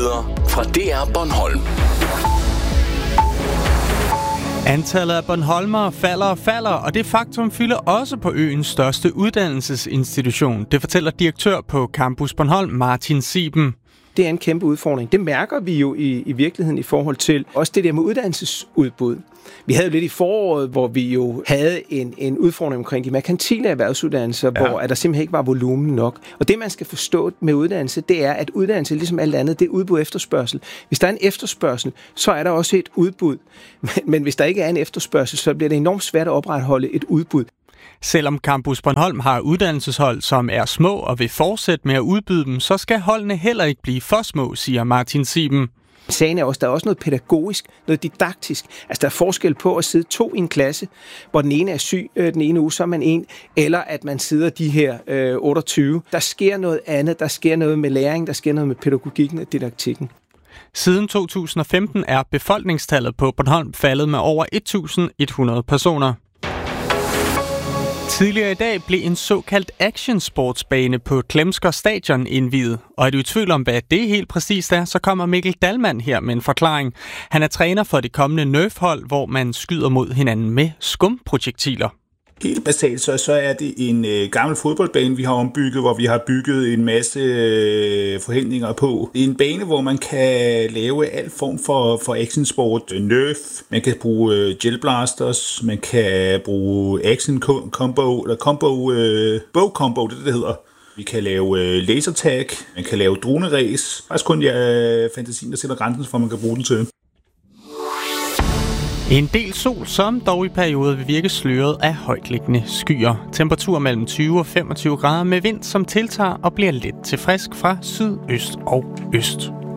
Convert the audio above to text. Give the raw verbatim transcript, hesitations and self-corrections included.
Nyheder fra D R Bornholm. Antallet af bornholmere falder og falder, og det faktum fylder også på øens største uddannelsesinstitution. Det fortæller direktør på Campus Bornholm, Martin Sieben. Det er en kæmpe udfordring. Det mærker vi jo i, i virkeligheden i forhold til også det der med uddannelsesudbud. Vi havde jo lidt i foråret, hvor vi jo havde en, en udfordring omkring de merkantile erhvervsuddannelser, ja. hvor at der simpelthen ikke var volumen nok. Og det, man skal forstå med uddannelse, det er, at uddannelse, ligesom alt andet, det er udbud og efterspørgsel. Hvis der er en efterspørgsel, så er der også et udbud. Men, men hvis der ikke er en efterspørgsel, så bliver det enormt svært at opretholde et udbud. Selvom Campus Bornholm har uddannelseshold, som er små og vil fortsætte med at udbyde dem, så skal holdene heller ikke blive for små, siger Martin Sieben. Sagen er også, der er også noget pædagogisk, noget didaktisk. Altså, der er forskel på at sidde to i en klasse, hvor den ene er syg, øh, den ene uge, så er man en, eller at man sidder de her øh, otteogtyve. Der sker noget andet, der sker noget med læring, der sker noget med pædagogikken og didaktikken. Siden to tusind og femten er befolkningstallet på Bornholm faldet med over et tusind et hundrede personer. Tidligere i dag blev en såkaldt actionsportsbane på Klemsker Stadion indviet. Og er du i tvivl om, hvad det helt præcist er, så kommer Mikkel Dahlmann her med en forklaring. Han er træner for det kommende Nerf-hold, hvor man skyder mod hinanden med skumprojektiler. Helt basalt, så, så er det en øh, gammel fodboldbane, vi har ombygget, hvor vi har bygget en masse øh, forhindringer på. Det er en bane, hvor man kan lave al form for, for actionsport. Nerf, man kan bruge øh, gelblasters, man kan bruge action combo, eller combo, øh, bow combo, det det hedder. Vi kan lave øh, lasertag, man kan lave droneræs. Faktisk kun ja, fantasien, der sætter grænsen for, man kan bruge den til. En del sol, som dog i perioder vil virke sløret af højtliggende skyer. Temperatur mellem tyve og femogtyve grader med vind, som tiltager og bliver let til frisk fra sydøst og øst.